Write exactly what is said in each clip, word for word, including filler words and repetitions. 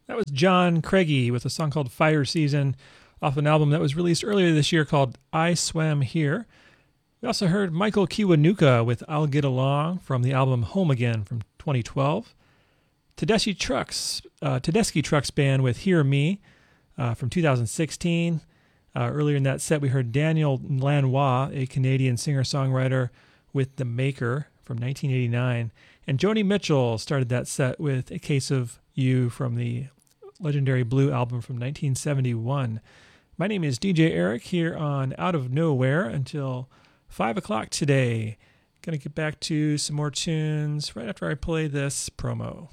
That was John Craigie with a song called Fire Season off an album that was released earlier this year called I Swam Here. We also heard Michael Kiwanuka with I'll Get Along from the album Home Again from twenty twelve. Tedeschi Trucks, uh, Tedeschi Trucks Band with Hear Me uh, from two thousand sixteen. Uh, earlier in that set, we heard Daniel Lanois, a Canadian singer-songwriter, with The Maker from nineteen eighty-nine. And Joni Mitchell started that set with A Case of You from the legendary Blue album from nineteen seventy-one. My name is D J Eric here on Out of Nowhere until five o'clock today. Going to get back to some more tunes right after I play this promo.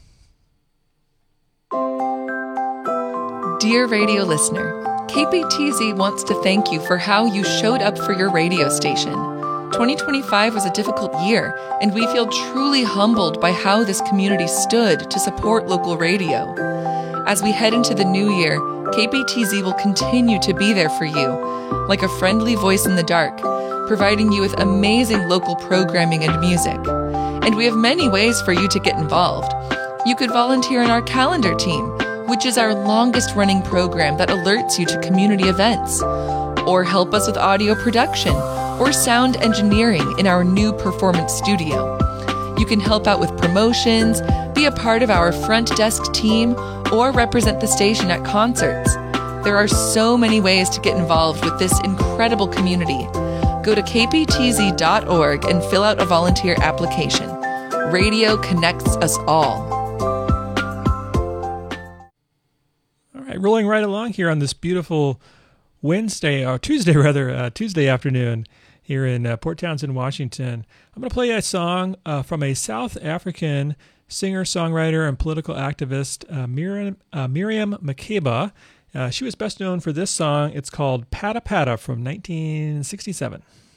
Dear radio listener, K P T Z wants to thank you for how you showed up for your radio station. twenty twenty-five was a difficult year, and we feel truly humbled by how this community stood to support local radio. As we head into the new year, K P T Z will continue to be there for you, like a friendly voice in the dark, providing you with amazing local programming and music. And we have many ways for you to get involved. You could volunteer in our calendar team, which is our longest running program that alerts you to community events, or help us with audio production or sound engineering in our new performance studio. You can help out with promotions, be a part of our front desk team, or represent the station at concerts. There are so many ways to get involved with this incredible community. Go to k p t z dot org and fill out a volunteer application. Radio connects us all. All right, rolling right along here on this beautiful Wednesday, or Tuesday rather, uh, Tuesday afternoon here in uh, Port Townsend, Washington. I'm going to play a song uh, from a South African singer, songwriter, and political activist, uh, Miriam, uh, Miriam Makeba. Uh, she was best known for this song. It's called Pata Pata from nineteen sixty-seven.